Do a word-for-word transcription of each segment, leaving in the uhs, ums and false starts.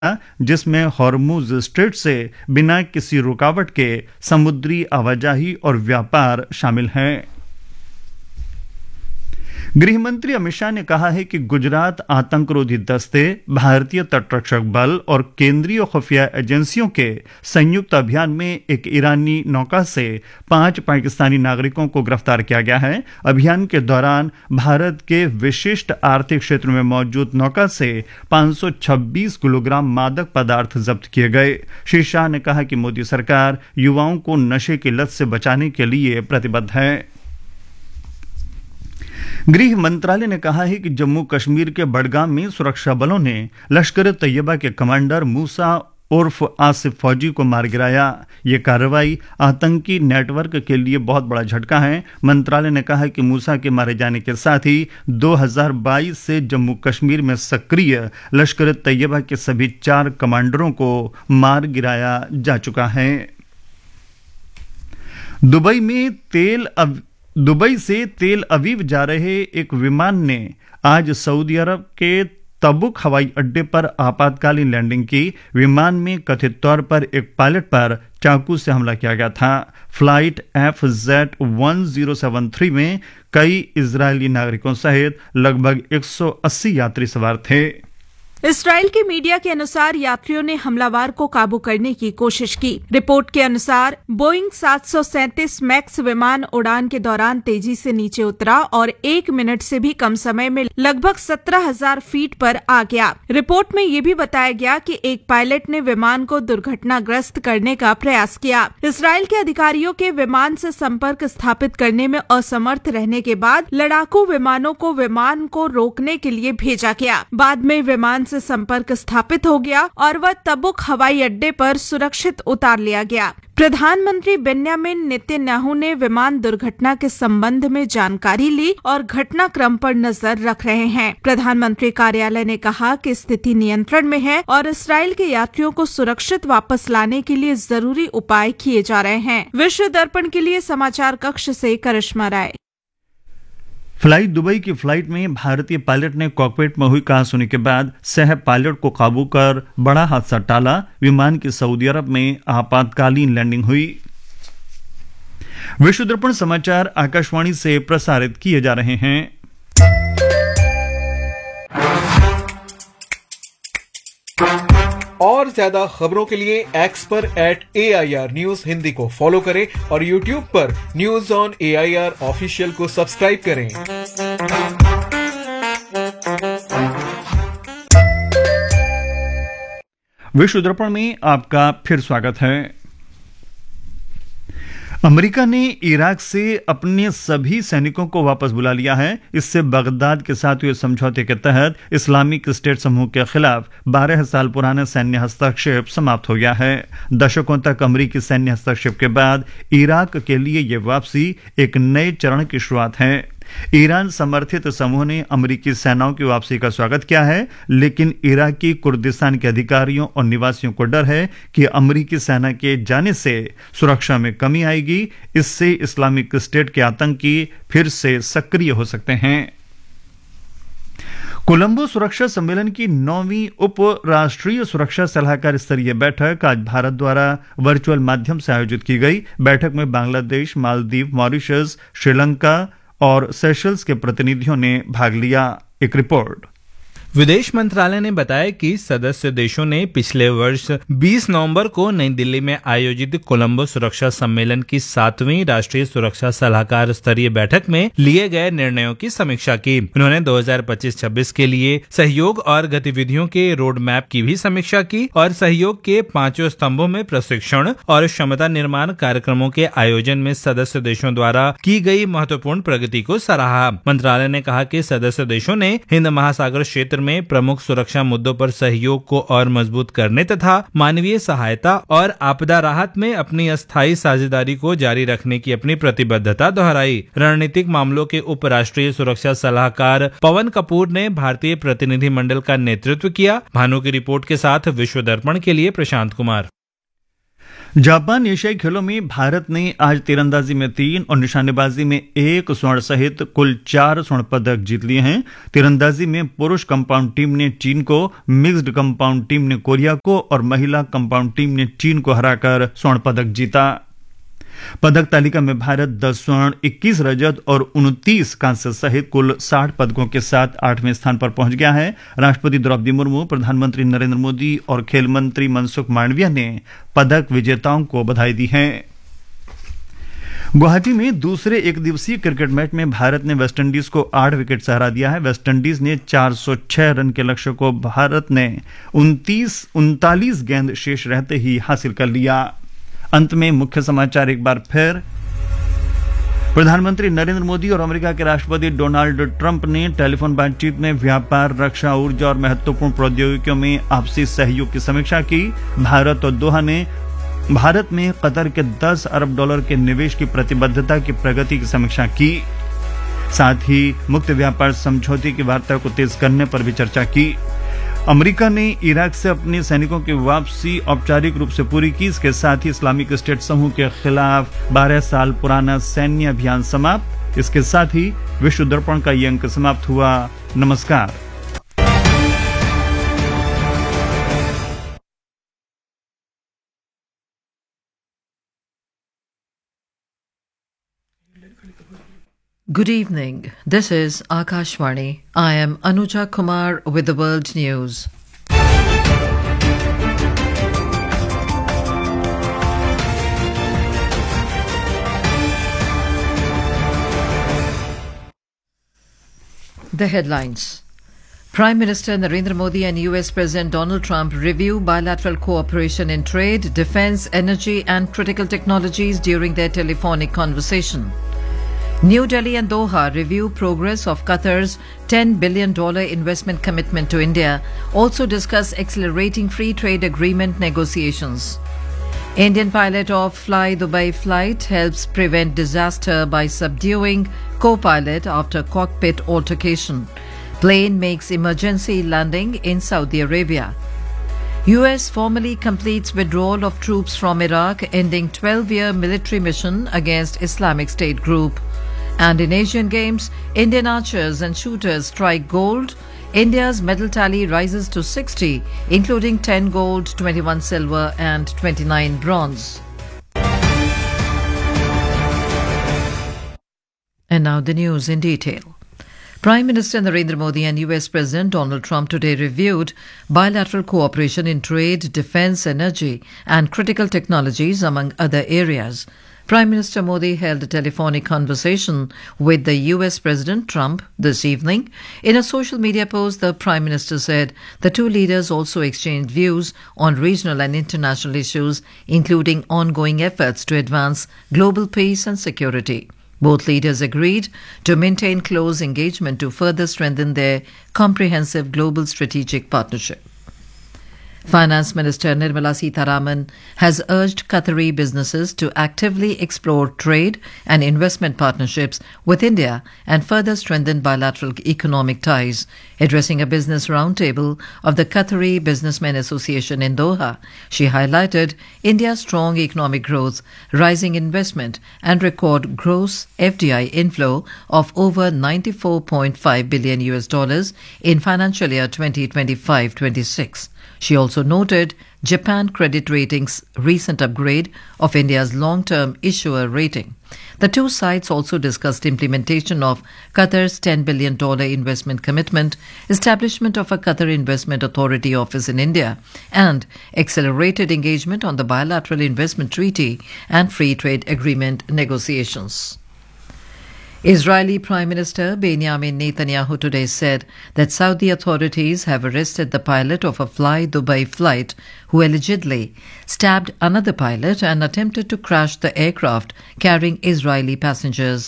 जिसमें Hormuz strait से बिना किसी रुकावट के समुद्री आवाजाही और व्यापार शामिल हैं। गृह मंत्री अमित शाह ने कहा है कि गुजरात आतंकरोधी दस्ते, भारतीय तटरक्षक बल और केंद्रीय खुफिया एजेंसियों के संयुक्त अभियान में एक ईरानी नौका से पांच पाकिस्तानी नागरिकों को गिरफ्तार किया गया है। अभियान के दौरान भारत के विशिष्ट आर्थिक क्षेत्र में मौजूद नौका से पांच सौ छब्बीस किलोग्राम मादक पदार्थ जब्त किए गए। श्री शाह ने कहा कि मोदी सरकार युवाओं को नशे की लत से बचाने के लिए प्रतिबद्ध है। गृह मंत्रालय ने कहा है कि जम्मू कश्मीर के बडगाम में सुरक्षा बलों ने लश्कर तैयबा के कमांडर मूसा उर्फ आसिफ फौजी को मार गिराया। ये कार्रवाई आतंकी नेटवर्क के लिए बहुत बड़ा झटका है। मंत्रालय ने कहा कि मूसा के मारे जाने के साथ ही दो हज़ार बाईस से जम्मू कश्मीर में सक्रिय लश्कर तैयबा के सभी चार कमांडरों को मार गिराया जा चुका है। दुबई में तेल अव दुबई से तेल अवीव जा रहे एक विमान ने आज सऊदी अरब के तबुक हवाई अड्डे पर आपातकालीन लैंडिंग की। विमान में कथित तौर पर एक पायलट पर चाकू से हमला किया गया था। Flight F Z one zero seven three में कई इजरायली नागरिकों सहित लगभग एक सौ अस्सी यात्री सवार थे। इसराइल की मीडिया के अनुसार यात्रियों ने हमलावर को काबू करने की कोशिश की। रिपोर्ट के अनुसार बोइंग सात सौ सैंतीस मैक्स विमान उड़ान के दौरान तेजी से नीचे उतरा और एक मिनट से भी कम समय में लगभग सत्रह हज़ार फीट पर आ गया। रिपोर्ट में ये भी बताया गया कि एक पायलट ने विमान को दुर्घटनाग्रस्त करने का प्रयास किया। इसराइल के अधिकारियों के विमान से संपर्क स्थापित करने में असमर्थ रहने के बाद लड़ाकू विमानों को विमान को रोकने के लिए भेजा गया। बाद में विमान से संपर्क स्थापित हो गया और वह तबुक हवाई अड्डे पर सुरक्षित उतार लिया गया। प्रधानमंत्री बेन्यामिन नेतन्याहू ने विमान दुर्घटना के संबंध में जानकारी ली और घटनाक्रम पर नजर रख रहे हैं। प्रधानमंत्री कार्यालय ने कहा कि स्थिति नियंत्रण में है और इसराइल के यात्रियों को सुरक्षित वापस लाने के लिए जरूरी उपाय किए जा रहे हैं। विश्व दर्पण के लिए समाचार कक्ष से करिश्मा राय। फ्लाइट दुबई की फ्लाइट में भारतीय पायलट ने कॉकपिट में हुई कहासुनी के बाद सह पायलट को काबू कर बड़ा हादसा टाला। विमान की सऊदी अरब में आपातकालीन लैंडिंग हुई। विश्व दर्पण समाचार आकाशवाणी से प्रसारित किए जा रहे हैं। और ज्यादा खबरों के लिए एक्स पर eight A I R news Hindi को फॉलो करें और यूट्यूब पर news on A I R official को सब्सक्राइब करें। विश्व दर्पण में आपका फिर स्वागत है। अमेरिका ने इराक से अपने सभी सैनिकों को वापस बुला लिया है। इससे बगदाद के साथ हुए समझौते के तहत इस्लामिक स्टेट समूह के खिलाफ बारह साल पुराना सैन्य हस्तक्षेप समाप्त हो गया है। दशकों तक अमेरिकी सैन्य हस्तक्षेप के बाद इराक के लिए यह वापसी एक नए चरण की शुरुआत है। ईरान समर्थित समूह ने अमेरिकी सेनाओं की वापसी का स्वागत किया है, लेकिन इराकी कुर्दिस्तान के अधिकारियों और निवासियों को डर है कि अमेरिकी सेना के जाने से सुरक्षा में कमी आएगी। इससे इस्लामिक स्टेट के आतंकी फिर से सक्रिय हो सकते हैं। कोलंबो सुरक्षा सम्मेलन की नौवीं उप राष्ट्रीय सुरक्षा सलाहकार स्तरीय बैठक आज भारत द्वारा वर्चुअल माध्यम से आयोजित की गई। बैठक में बांग्लादेश, मालदीव, मॉरिशस, श्रीलंका और सेशल्स के प्रतिनिधियों ने भाग लिया। एक रिपोर्ट। विदेश मंत्रालय ने बताया कि सदस्य देशों ने पिछले वर्ष बीस नवंबर को नई दिल्ली में आयोजित कोलंबो सुरक्षा सम्मेलन की सातवीं राष्ट्रीय सुरक्षा सलाहकार स्तरीय बैठक में लिए गए निर्णयों की समीक्षा की। उन्होंने दो हज़ार पच्चीस छब्बीस के लिए सहयोग और गतिविधियों के रोड मैप की भी समीक्षा की और सहयोग के पांचों स्तंभों में प्रशिक्षण और क्षमता निर्माण कार्यक्रमों के आयोजन में सदस्य देशों द्वारा की गई महत्वपूर्ण प्रगति को सराहा। मंत्रालय ने कहा कि सदस्य देशों ने हिंद महासागर क्षेत्र में प्रमुख सुरक्षा मुद्दों पर सहयोग को और मजबूत करने तथा मानवीय सहायता और आपदा राहत में अपनी अस्थायी साझेदारी को जारी रखने की अपनी प्रतिबद्धता दोहराई। रणनीतिक मामलों के उप राष्ट्रीय सुरक्षा सलाहकार पवन कपूर ने भारतीय प्रतिनिधि मंडल का नेतृत्व किया। भानु की रिपोर्ट के साथ विश्व दर्पण के लिए प्रशांत कुमार। जापान एशियाई खेलों में भारत ने आज तीरंदाजी में तीन और निशानेबाजी में एक स्वर्ण सहित कुल चार स्वर्ण पदक जीत लिए हैं। तीरंदाजी में पुरुष कंपाउंड टीम ने चीन को, मिक्स्ड कंपाउंड टीम ने कोरिया को और महिला कंपाउंड टीम ने चीन को हराकर स्वर्ण पदक जीता। पदक तालिका में भारत दस स्वर्ण, इक्कीस रजत और उनतीस कांस्य सहित कुल साठ पदकों के साथ आठवें स्थान पर पहुंच गया है। राष्ट्रपति द्रौपदी मुर्मू, प्रधानमंत्री नरेंद्र मोदी और खेल मंत्री मनसुख मांडविया ने पदक विजेताओं को बधाई दी है। गुवाहाटी में दूसरे एक दिवसीय क्रिकेट मैच में भारत ने वेस्टइंडीज को आठ विकेट से हरा दिया है। वेस्टइंडीज ने चार सौ छह रन के लक्ष्य को भारत ने उनतीस उनतालीस गेंद शेष रहते ही हासिल कर लिया। अंत में मुख्य समाचार एक बार फिर। प्रधानमंत्री नरेंद्र मोदी और अमेरिका के राष्ट्रपति डोनाल्ड ट्रंप ने टेलीफोन बातचीत में व्यापार, रक्षा, ऊर्जा और महत्वपूर्ण प्रौद्योगिकियों में आपसी सहयोग की समीक्षा की। भारत और दोहा ने भारत में कतर के दस अरब डॉलर के निवेश की प्रतिबद्धता की प्रगति की समीक्षा की। साथ ही मुक्त व्यापार समझौते की वार्ता को तेज करने पर भी चर्चा की। अमेरिका ने इराक से अपने सैनिकों की वापसी औपचारिक रूप से पूरी की। इसके साथ ही इस्लामिक स्टेट समूह के खिलाफ बारह साल पुराना सैन्य अभियान समाप्त। इसके साथ ही विश्व दर्पण का ये अंक समाप्त हुआ। नमस्कार। Good evening. This is Akashvani. I am Anuja Kumar with the world news. The headlines. Prime Minister Narendra Modi and U S President Donald Trump review bilateral cooperation in trade, defense, energy and critical technologies during their telephonic conversation. New Delhi and Doha review progress of Qatar's ten billion dollars investment commitment to India, also discuss accelerating free trade agreement negotiations. Indian pilot of Fly Dubai flight helps prevent disaster by subduing co-pilot after cockpit altercation. Plane makes emergency landing in Saudi Arabia. U S formally completes withdrawal of troops from Iraq, ending twelve-year military mission against Islamic State group. And in Asian Games, Indian archers and shooters strike gold. India's medal tally rises to sixty, including ten gold, twenty-one silver and twenty-nine bronze. And now the news in detail. Prime Minister Narendra Modi and U S President Donald Trump today reviewed bilateral cooperation in trade, defense, energy and critical technologies, among other areas. Prime Minister Modi held a telephonic conversation with the U S President Trump this evening. In a social media post, the Prime Minister said the two leaders also exchanged views on regional and international issues, including ongoing efforts to advance global peace and security. Both leaders agreed to maintain close engagement to further strengthen their comprehensive global strategic partnership. Finance Minister Nirmala Sitharaman has urged Qatari businesses to actively explore trade and investment partnerships with India and further strengthen bilateral economic ties. Addressing a business roundtable of the Qatari Businessmen Association in Doha, she highlighted India's strong economic growth, rising investment and record gross F D I inflow of over ninety-four point five billion U S dollars in financial year twenty twenty-five twenty-six. She also noted Japan Credit Ratings' recent upgrade of India's long-term issuer rating. The two sides also discussed implementation of Qatar's ten billion dollars investment commitment, establishment of a Qatar Investment Authority office in India, and accelerated engagement on the bilateral investment treaty and free trade agreement negotiations. Israeli Prime Minister Benjamin Netanyahu today said that Saudi authorities have arrested the pilot of a Fly Dubai flight who allegedly stabbed another pilot and attempted to crash the aircraft carrying Israeli passengers.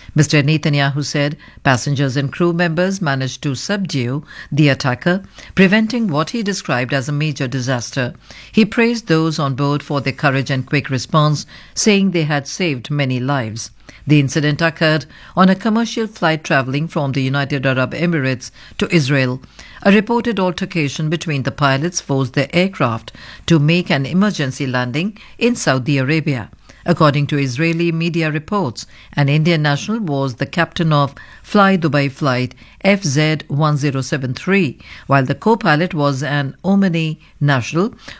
Mister Netanyahu said passengers and crew members managed to subdue the attacker, preventing what he described as a major disaster. He praised those on board for their courage and quick response, saying they had saved many lives. The incident occurred on a commercial flight traveling from the United Arab Emirates to Israel. A reported altercation between the pilots forced the aircraft to make an emergency landing in Saudi Arabia. According to Israeli media reports, an Indian national was the captain of Fly Dubai flight F Z one zero seven three, while the co-pilot was an Omani national